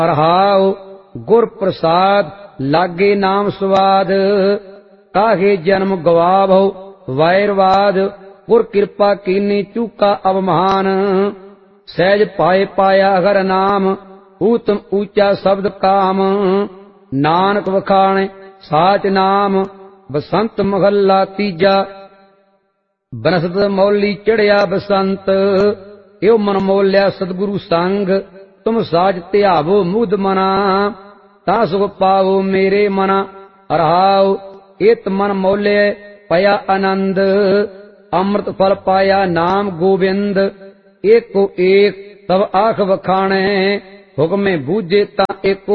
रहाओ गुर प्रसाद लागे नाम स्वाद, काहे जन्म गवावो वैरवाद, गुर कृपा कीनी चूका अवमान, सहज पाए पाया अगर नाम, ऊतम ऊंचा शब्द काम, नानक वखाणे साच नाम, बसंत महला तीजा, बनसत मौली चढ़िया बसंत, यो मन मोल्या सतगुरु संग, तुम साज त्यावो मुद मना, ता सुख पावो मेरे मना, रहाओ इत मन मोले पया आनंद, अमृत फल पाया नाम गोविंद, एको एक तब आख वखाणे, हुक्मे बूझे ता एको